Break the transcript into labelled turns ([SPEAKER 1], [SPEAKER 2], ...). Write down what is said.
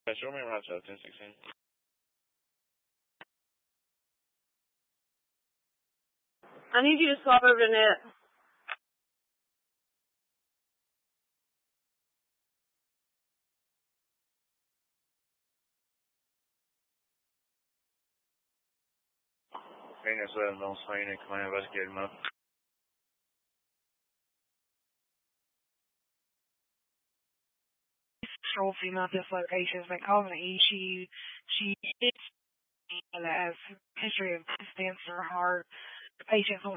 [SPEAKER 1] Show me around 1016.
[SPEAKER 2] I need you to swap over to net.
[SPEAKER 1] Phoenix 7 on Phoenix, command investigating mode.
[SPEAKER 3] Patrol female at this location has been causing an issue. She has a history of stents in her heart. The patient's on